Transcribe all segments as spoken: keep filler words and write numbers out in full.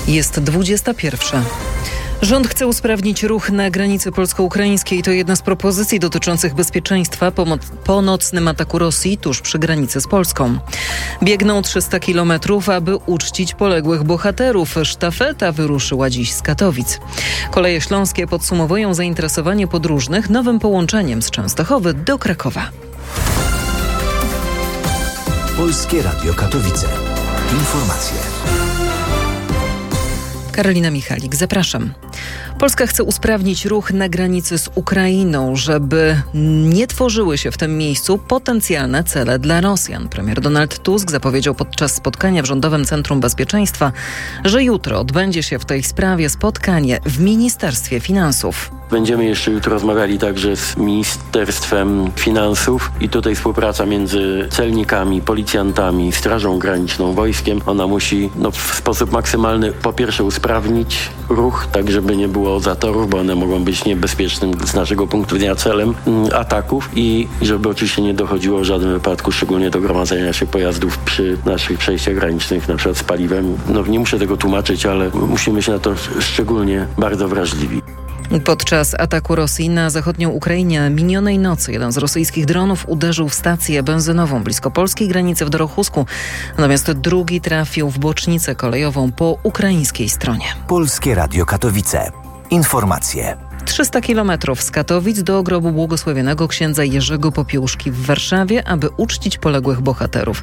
Jest dwudziesta pierwsza. Rząd chce usprawnić ruch na granicy polsko-ukraińskiej. To jedna z propozycji dotyczących bezpieczeństwa po, po nocnym ataku Rosji tuż przy granicy z Polską. Biegną trzysta kilometrów, aby uczcić poległych bohaterów. Sztafeta wyruszyła dziś z Katowic. Koleje śląskie podsumowują zainteresowanie podróżnych nowym połączeniem z Częstochowy do Krakowa. Polskie Radio Katowice. Informacje. Karolina Michalik, zapraszam. Polska chce usprawnić ruch na granicy z Ukrainą, żeby nie tworzyły się w tym miejscu potencjalne cele dla Rosjan. Premier Donald Tusk zapowiedział podczas spotkania w Rządowym Centrum Bezpieczeństwa, że jutro odbędzie się w tej sprawie spotkanie w Ministerstwie Finansów. Będziemy jeszcze jutro rozmawiali także z Ministerstwem Finansów i tutaj współpraca między celnikami, policjantami, Strażą Graniczną, wojskiem. Ona musi no, w sposób maksymalny po pierwsze usprawnić ruch, tak żeby nie było zatorów, bo one mogą być niebezpiecznym z naszego punktu widzenia celem mm, ataków i żeby oczywiście nie dochodziło w żadnym wypadku, szczególnie do gromadzenia się pojazdów przy naszych przejściach granicznych, na przykład z paliwem. No nie muszę tego tłumaczyć, ale musimy być na to szczególnie bardzo wrażliwi. Podczas ataku Rosji na zachodnią Ukrainę minionej nocy jeden z rosyjskich dronów uderzył w stację benzynową blisko polskiej granicy w Dorochusku, natomiast drugi trafił w bocznicę kolejową po ukraińskiej stronie. Polskie Radio Katowice. Informacje. trzysta kilometrów z Katowic do grobu błogosławionego księdza Jerzego Popiełuszki w Warszawie, aby uczcić poległych bohaterów.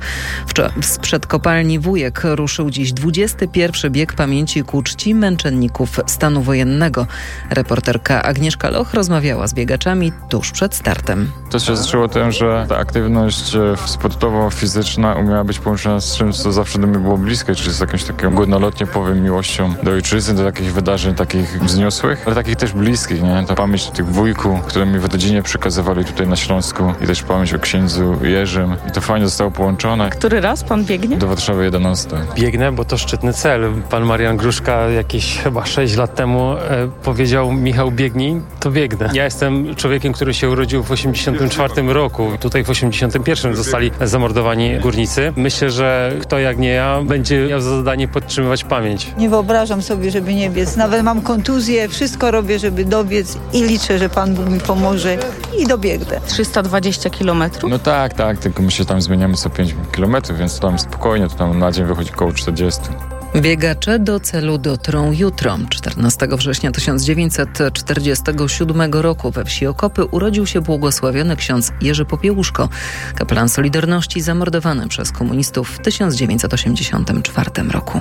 Sprzed kopalni Wujek ruszył dziś dwudziesty pierwszy bieg pamięci ku czci męczenników stanu wojennego. Reporterka Agnieszka Loch rozmawiała z biegaczami tuż przed startem. To się zaczęło tym, że ta aktywność sportowo-fizyczna umiała być połączona z czymś, co zawsze do mnie było bliskie, czyli z jakąś taką górnolotnie powiem miłością do ojczyzny, do takich wydarzeń takich wzniosłych, ale takich też bliskich. Nie? Ta pamięć o tych wujku, które mi w rodzinie przekazywali tutaj na Śląsku i też pamięć o księdzu Jerzym. I to fajnie zostało połączone. Który raz pan biegnie? Do Warszawy jedenasty. Biegnę, bo to szczytny cel. Pan Marian Gruszka jakieś chyba sześć lat temu e, powiedział: Michał, biegnij, to biegnę. Ja jestem człowiekiem, który się urodził w osiemdziesiątym czwartym roku. Tutaj w osiemdziesiątym pierwszym zostali zamordowani górnicy. Myślę, że kto jak nie ja będzie miał za zadanie podtrzymywać pamięć. Nie wyobrażam sobie, żeby nie biec. Nawet mam kontuzję, wszystko robię, żeby dobiec i liczę, że Pan Bóg mi pomoże i dobiegnę. trzysta dwadzieścia kilometrów? No tak, tak, tylko my się tam zmieniamy co pięć kilometrów, więc tam spokojnie, to tam na dzień wychodzi około czterdzieści. Biegacze do celu dotrą jutro. czternastego września tysiąc dziewięćset czterdziestego siódmego roku we wsi Okopy urodził się błogosławiony ksiądz Jerzy Popiełuszko, kapelan Solidarności zamordowany przez komunistów w tysiąc dziewięćset osiemdziesiątym czwartym roku.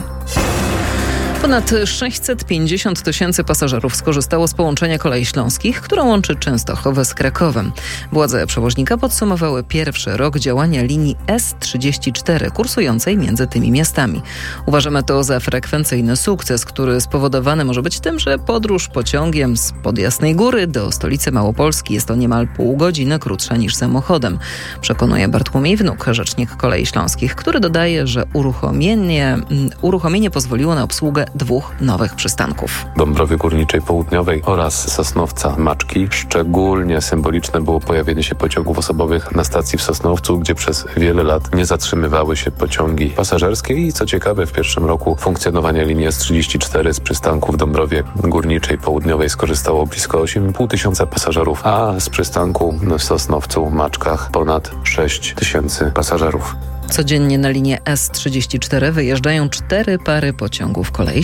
Ponad sześćset pięćdziesiąt tysięcy pasażerów skorzystało z połączenia kolei śląskich, które łączy Częstochowę z Krakowem. Władze przewoźnika podsumowały pierwszy rok działania linii S trzydzieści cztery kursującej między tymi miastami. Uważamy to za frekwencyjny sukces, który spowodowany może być tym, że podróż pociągiem z Jasnej Góry do stolicy Małopolski jest to niemal pół godziny krótsza niż samochodem, przekonuje Bartłomiej Wnuk, rzecznik Kolei Śląskich, który dodaje, że uruchomienie, uruchomienie pozwoliło na obsługę dwóch nowych przystanków. Dąbrowy Górniczej Południowej oraz Sosnowca Maczki. Szczególnie symboliczne było pojawienie się pociągów osobowych na stacji w Sosnowcu, gdzie przez wiele lat nie zatrzymywały się pociągi pasażerskie i co ciekawe w pierwszym roku funkcjonowania linii S trzydzieści cztery z przystanku w Dąbrowie Górniczej Południowej skorzystało blisko osiem i pół tysiąca pasażerów, a z przystanku w Sosnowcu Maczkach ponad sześć tysięcy pasażerów. Codziennie na linię S trzydzieści cztery wyjeżdżają cztery pary pociągów Kolei